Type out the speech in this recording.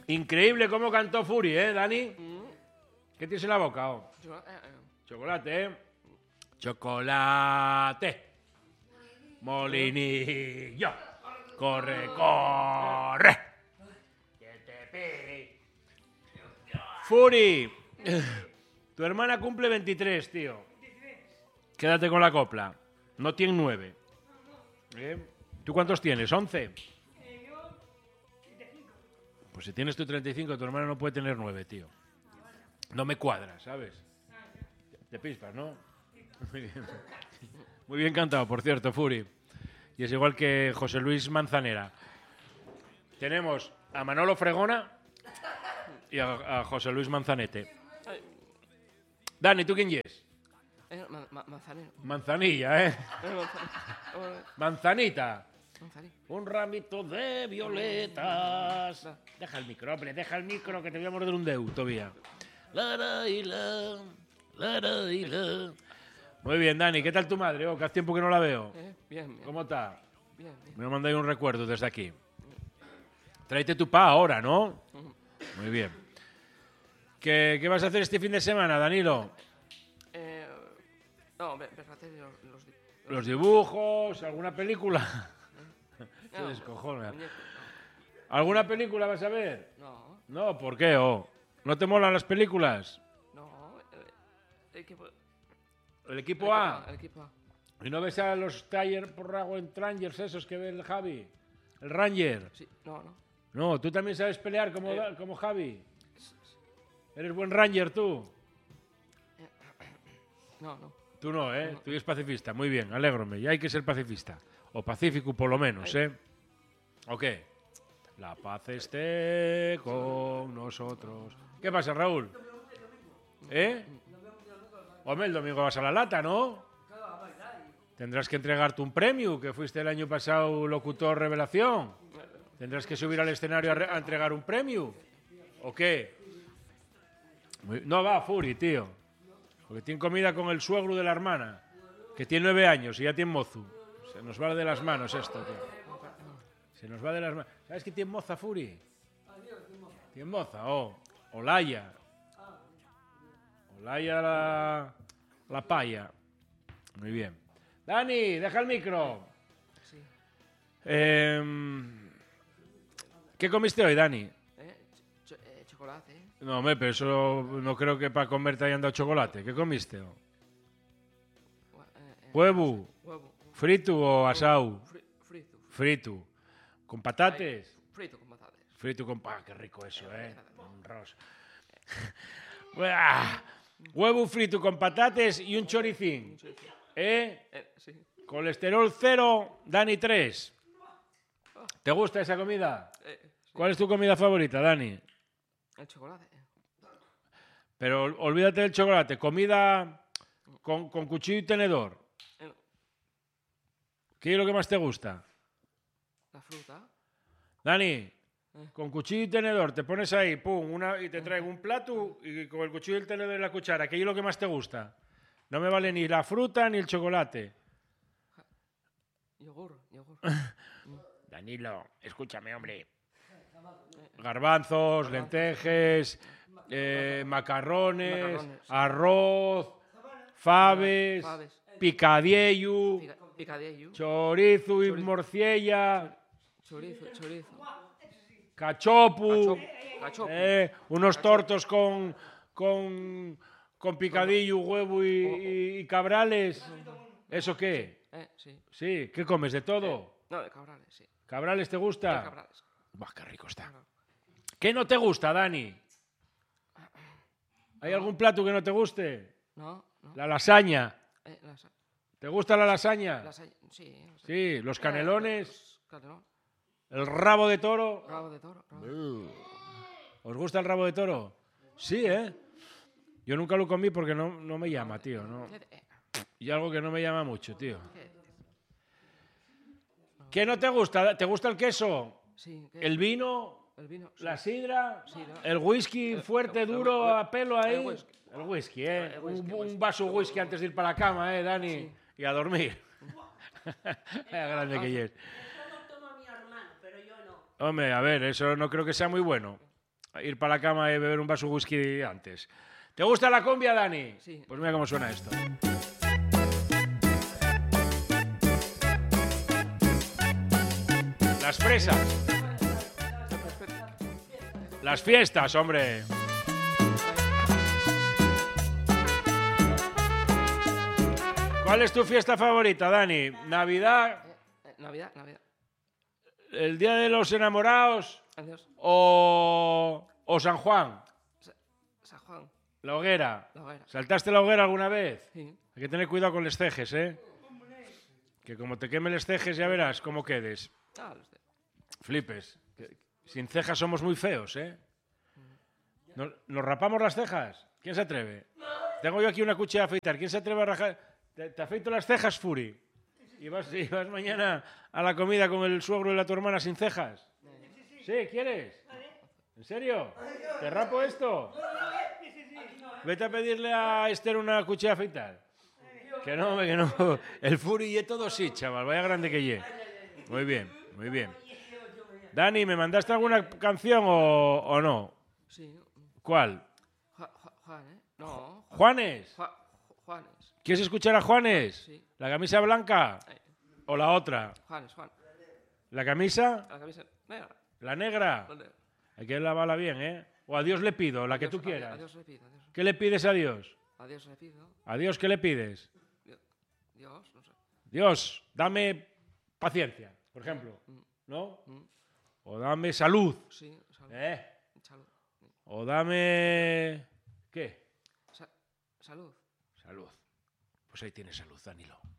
Increíble cómo cantó Fury, ¿eh, Dani? ¿Qué tienes en la boca? Oh? Chocolate, ¿eh? Chocolate. Molinillo. Corre, corre. Fury. Tu hermana cumple 23, tío. Quédate con la copla. No tiene 9. ¿Tú cuántos tienes? ¿11? Pues si tienes tú 35, tu hermana no puede tener 9, tío. No me cuadra, ¿sabes? Te pispas, ¿no? Muy bien. Muy bien cantado, por cierto, Fury. Y es igual que José Luis Manzanera. Tenemos a Manolo Fregona y a José Luis Manzanete. Dani, ¿tú quién es? Manzanero. Manzanilla, ¿eh? Manzanita. Manzanito. Un ramito de violetas. Deja el micro, hombre, deja el micro que te voy a morder un dedo todavía. La. Muy bien, Dani, ¿qué tal tu madre? Oh, que hace tiempo que no la veo. Bien. ¿Cómo está? Bien. Me ha mandado un recuerdo desde aquí. Tráete tu pa ahora, ¿no? Muy bien. ¿Qué vas a hacer este fin de semana, Danilo? No, me hacer Los dibujos, alguna película. Se descojona. ¿Alguna película vas a ver? No. No, ¿por qué? Oh? ¿No te molan las películas? No, el equipo... ¿El equipo A? El equipo A. ¿Y no ves a los Tiger Porrago Rangers esos que ve el Javi? ¿El Ranger? Sí, no. No, ¿tú también sabes pelear como Javi? ¿Eres buen Ranger tú? No. Tú no, ¿eh? Tú eres pacifista. Muy bien, alégrome. Y hay que ser pacifista. O pacífico, por lo menos, ¿eh? ¿O qué? La paz esté con nosotros. ¿Qué pasa, Raúl? ¿Eh? Hombre, el domingo vas a la lata, ¿no? Tendrás que entregarte un premio, que fuiste el año pasado locutor revelación. Tendrás que subir al escenario a entregar un premio. ¿O qué? No va, Fury, tío. Porque tiene comida con el suegro de la hermana, que tiene 9 años y ya tiene mozo. Se nos va de las manos esto, tío. Se nos va de las manos. ¿Sabes qué tiene moza, Fury? Tiene moza, Olaya. Olaya la paya. Muy bien. Dani, deja el micro. Sí. ¿Qué comiste hoy, Dani? Chocolate. No, hombre, pero eso no creo que para comer te hayan dado chocolate. ¿Qué comiste? ¿Huevo? Huevo. ¿Frito o asado? Frito. Frito. ¿Con patates? Frito con patatas. Frito con... ¡Ah, qué rico eso, eh! Un ros. Huevo frito con patates y un choricín. ¿Eh? Sí. Colesterol 0, Dani 3. ¿Te gusta esa comida? Sí. ¿Cuál es tu comida favorita, Dani? El chocolate. Pero olvídate del chocolate. Comida con cuchillo y tenedor. ¿Qué es lo que más te gusta? La fruta. Dani, con cuchillo y tenedor, te pones ahí, pum, y te traigo un plato y con el cuchillo y el tenedor y la cuchara. ¿Qué es lo que más te gusta? No me vale ni la fruta ni el chocolate. Yogur. Danilo, escúchame, hombre. Garbanzos, lentejas, macarrones, arroz, faves, picadillo, Picadillo. chorizo y morcilla, Chorizo. cachopo, Cachopo. unos tortos con picadillo, huevo y cabrales. ¿Eso qué? Sí. Sí, ¿qué comes? ¿De todo? No, de cabrales, sí. ¿Cabrales te gusta? Cabrales. Buah, qué rico está. ¿Qué no te gusta, Dani? ¿Hay algún plato que no te guste? No. La lasaña. Lasaña. ¿Te gusta la lasaña? Sí. Sí, los canelones, Canelón. el rabo de toro. Rabo de toro. ¿Os gusta el rabo de toro? Sí, ¿eh? Yo nunca lo comí porque no me llama, tío. No. Y algo que no me llama mucho, tío. ¿Qué no te gusta? ¿Te gusta el queso? Sí. ¿El vino? El vino. ¿La sidra? Sí, ¿no? ¿El whisky fuerte, duro, a pelo ahí? El whisky. El whisky, un vaso de whisky antes de ir para la cama, Dani? Sí. Y a dormir. Grande que es. Eso lo toma mi hermano, pero yo no. Hombre, a ver, eso no creo que sea muy bueno. ir para la cama y beber un vaso de whisky antes. ¿Te gusta la cumbia, Dani? Sí. Pues mira cómo suena esto. Las fresas. Las fiestas, hombre. ¿Cuál es tu fiesta favorita, Dani? ¿Navidad? Navidad, Navidad. ¿El Día de los Enamorados? Adiós. ¿O San Juan? San Juan. La hoguera. La hoguera. ¿Saltaste la hoguera alguna vez? Sí. Hay que tener cuidado con los cejes, ¿eh? Que como te quemen los cejes ya verás cómo quedes. Ah, los de... Flipes. Sin cejas somos muy feos, ¿eh? ¿Nos rapamos las cejas? ¿Quién se atreve? Tengo yo aquí una cuchilla de afeitar. ¿Quién se atreve a rajar? ¿Te afeito las cejas, Furi? ¿Y vas mañana a la comida con el suegro y la tu hermana sin cejas? ¿Sí? ¿Quieres? ¿En serio? ¿Te rapo esto? Vete a pedirle a Esther una cuchilla de afeitar. Que no, que no. El Furi y todo sí, chaval. Vaya grande que ye. Muy bien, muy bien. Dani, ¿me mandaste alguna canción o no? Sí. ¿Cuál? Juan, ¿eh? No. ¿Juanes? Juanes. ¿Quieres escuchar a Juanes? Sí. ¿La camisa blanca? ¿O la otra? Juan. ¿La camisa? La camisa negra. ¿La negra? ¿Dónde? Hay que lavarla bien, ¿eh? O a Dios le pido, la que tú quieras. Adiós le pido, adiós. ¿Qué le pides a Dios? Adiós le pido. ¿A Dios qué le pides? Dios, no sé. Dios, dame paciencia, por ejemplo. ¿No? O dame salud. Sí, salud. Salud. O dame... ¿Qué? Salud. Salud. Pues ahí tienes salud, Danilo.